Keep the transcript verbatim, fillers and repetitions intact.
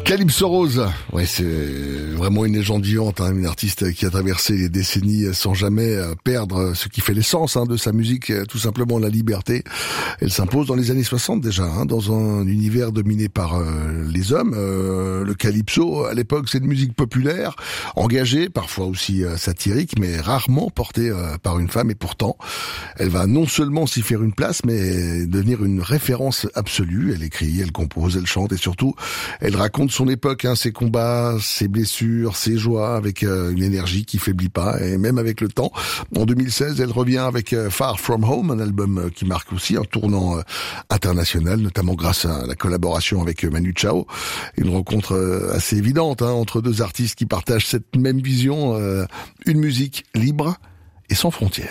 Calypso Rose, ouais, c'est vraiment une légende vivante, hein, une artiste qui a traversé les décennies sans jamais perdre ce qui fait l'essence hein, de sa musique, tout simplement la liberté. Elle s'impose dans les années soixante déjà, hein, dans un univers dominé par euh, les hommes. Euh, le calypso, à l'époque, c'est une musique populaire, engagée, parfois aussi euh, satirique, mais rarement portée euh, par une femme. Et pourtant, elle va non seulement s'y faire une place, mais devenir une référence absolue. Elle écrit, elle compose, elle chante et surtout, elle raconte son époque, hein, ses combats, ses blessures, ses joies, avec euh, une énergie qui faiblit pas, et même avec le temps. En deux mille seize, elle revient avec euh, Far From Home, un album euh, qui marque aussi un tournant euh, international, notamment grâce à la collaboration avec euh, Manu Chao. Une rencontre euh, assez évidente hein, entre deux artistes qui partagent cette même vision, euh, une musique libre et sans frontières.